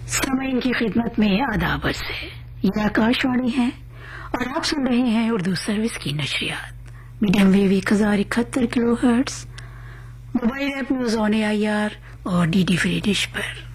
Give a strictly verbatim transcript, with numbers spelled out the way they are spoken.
सामाइन की खिदमत में आदाब अर्ज़ है। ये आकाशवाणी है और आप सुन रहे हैं उर्दू सर्विस की नशरियात मीडियम वेव एक हजार इकहत्तर kilo hertz, mobile app news on A I R और डी डी फ्री डिश पर।